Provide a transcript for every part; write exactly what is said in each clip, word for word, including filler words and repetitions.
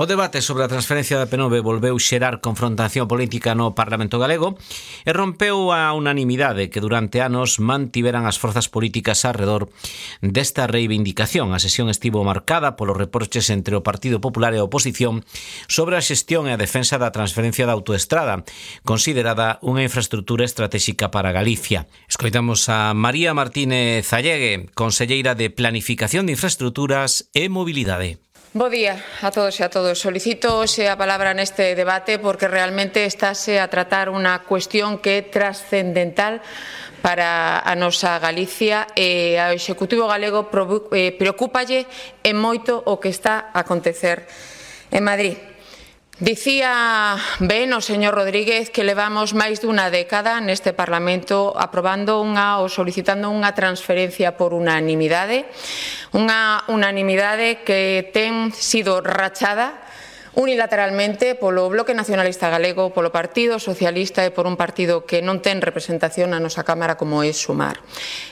O debate sobre a transferencia da P nove volveu xerar confrontación política no Parlamento galego e rompeu a unanimidade que durante anos mantiveran as forzas políticas arredor desta reivindicación. A sesión estivo marcada polos reproches entre o Partido Popular e a oposición sobre a xestión e a defensa da transferencia da autoestrada, considerada unha infraestructura estratégica para Galicia. Escoitamos a María Martínez Allegue, conselleira de Planificación de Infraestructuras e Mobilidade. Bo día a todos e a todos. Solicito hoxe a palabra neste debate porque realmente estáse a tratar unha cuestión que é trascendental para a nosa Galicia e ao Executivo galego preocúpalle en moito o que está a acontecer en Madrid. Dicía ben o señor Rodríguez que levamos máis dunha década neste Parlamento aprobando unha ou solicitando unha transferencia por unanimidade, unha unanimidade que ten sido rachada unilateralmente polo Bloque Nacionalista Galego, polo Partido Socialista e por un partido que non ten representación na nosa Cámara como é Sumar.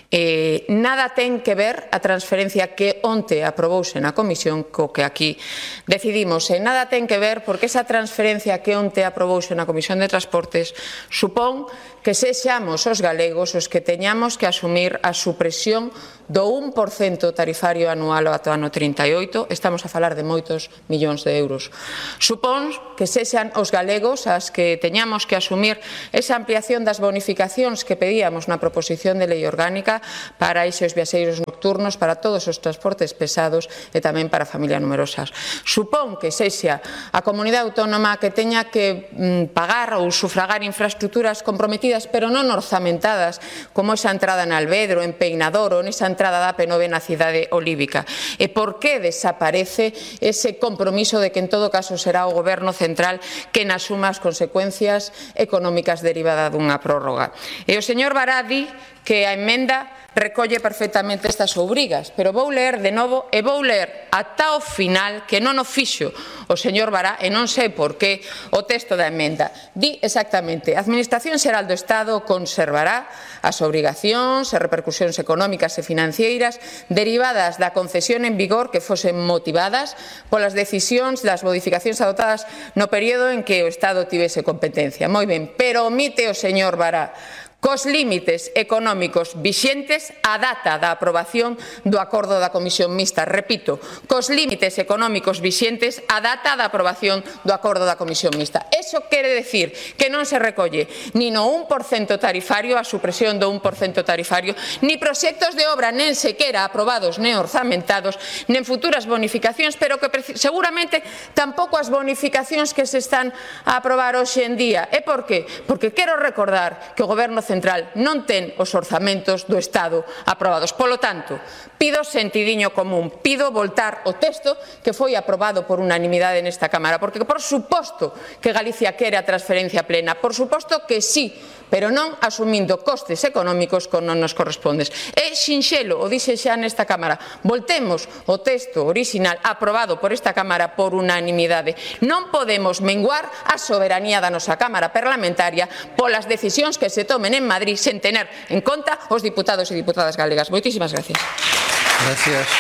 Eh, nada ten que ver a transferencia que onte aprobouse na Comisión co que aquí decidimos. E nada ten que ver porque esa transferencia que onte aprobouse na Comisión de Transportes supón que sexamos os galegos os que teñamos que asumir a supresión do un por cento tarifario anual ata o ano trinta e oito, estamos a falar de moitos millóns de euros. Supón que sexan os galegos as que teñamos que asumir esa ampliación das bonificacións que pedíamos na proposición de lei orgánica para eses viaxeiros nocturnos, para todos os transportes pesados e tamén para familias numerosas. Supón que sexa a comunidade autónoma que teña que mm, pagar ou sufragar infraestructuras comprometidas pero non orzamentadas, como esa entrada en Alvedro, en Peinador ou esa entrada da P nove na cidade olívica. E por que desaparece ese compromiso de que en todo caso será o Goberno central quen asuma as consecuencias económicas derivadas dunha prórroga? E o señor Bará di que a emenda recolle perfectamente estas obrigas, pero vou ler de novo e vou ler ata o final que non o fixo o señor Bará e non sei por que o texto da emenda. Di exactamente: a Administración Xeral do Estado conservará as obrigacións e repercusións económicas e financeiras derivadas da concesión en vigor que fosen motivadas polas decisións das modificacións adoptadas no período en que o Estado tivese competencia. Moi ben, pero omite o señor Bará cos límites económicos vixentes a data da aprobación do acordo da Comisión Mixta. Repito, cos límites económicos vixentes a data da aprobación do acordo da Comisión Mixta. Eso quere decir que non se recolle ni no un por cento tarifario, a supresión do un por cento tarifario, ni proxectos de obra nen sequera aprobados nen orzamentados, nen futuras bonificacións, pero que seguramente tampouco as bonificacións que se están a aprobar hoxe en día. E por qué? Porque quero recordar que o Goberno Central non ten os orzamentos do Estado aprobados. Polo tanto, pido sentidiño común, pido voltar o texto que foi aprobado por unanimidade nesta Cámara, porque por suposto que Galicia quere a transferencia plena, por suposto que sí, pero non asumindo costes económicos que non nos correspondes. É sinxelo, o dixe xa nesta Cámara, voltemos o texto orixinal aprobado por esta Cámara por unanimidade. Non podemos menguar a soberanía da nosa Cámara parlamentaria polas decisións que se tomen en Madrid sen tener en conta os diputados e diputadas galegas. Moitísimas gracias. Gracias.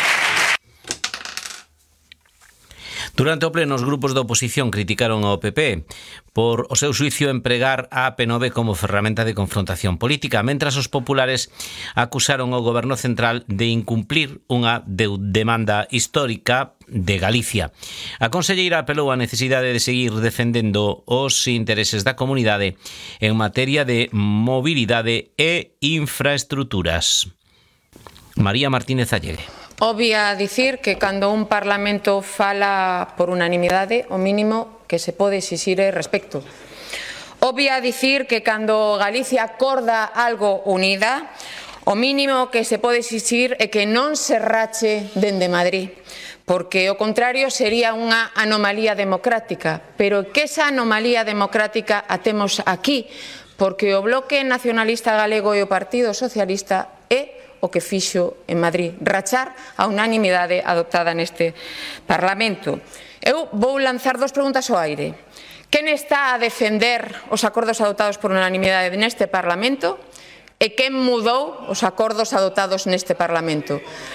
Durante o pleno, os grupos da oposición criticaron ao P P por o seu xuicio empregar a P nove como ferramenta de confrontación política, mentras os populares acusaron ao Goberno central de incumplir unha demanda histórica de Galicia. A conselleira apelou á necesidade de seguir defendendo os intereses da comunidade en materia de mobilidade e infraestructuras. María Martínez Allegue. Obvia dicir que cando un Parlamento fala por unanimidade, o mínimo que se pode exixir é respecto. Obvia dicir que cando Galicia acorda algo unida, o mínimo que se pode exixir é que non se rache dende Madrid, porque o contrario sería unha anomalía democrática, pero que esa anomalía democrática a temos aquí, porque o Bloque Nacionalista Galego e o Partido Socialista é o que fixo en Madrid, rachar a unanimidade adoptada neste Parlamento. Eu vou lanzar dos preguntas ao aire. Quen está a defender os acordos adoptados por unanimidade neste Parlamento e quen mudou os acordos adoptados neste Parlamento?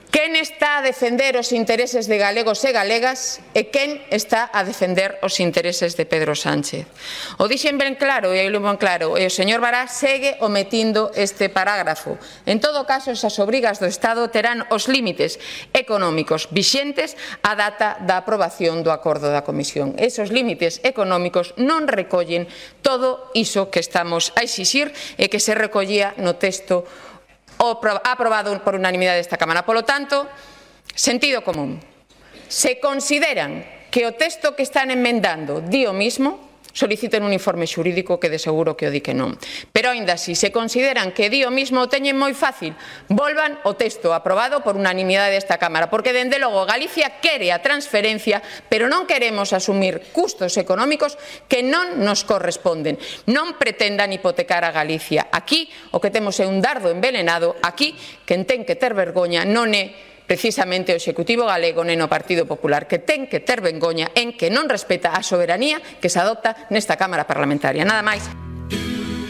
Quen está a defender os intereses de galegos e galegas e quen está a defender os intereses de Pedro Sánchez. O dixen ben claro, e aí lo ben claro, e o señor Bará segue omitindo este parágrafo. En todo caso, esas obrigas do Estado terán os límites económicos vixentes a data da aprobación do acordo da Comisión. Esos límites económicos non recollen todo iso que estamos a exixir e que se recollía no texto aprobado por unanimidade desta Cámara. Polo tanto, sentido común. Se consideran que o texto que están enmendando di o mismo, soliciten un informe xurídico que de seguro que o di que non. Pero, aínda así, se consideran que di o mismo, o teñen moi fácil. Volvan o texto aprobado por unanimidade desta Cámara, porque, dende logo, Galicia quere a transferencia, pero non queremos asumir custos económicos que non nos corresponden. Non pretendan hipotecar a Galicia. Aquí o que temos é un dardo envenenado. Aquí, quen ten que ter vergoña non é precisamente o Executivo galego nen o Partido Popular, que ten que ter vergoña en que non respeta a soberanía que se adopta nesta Cámara Parlamentaria. Nada máis.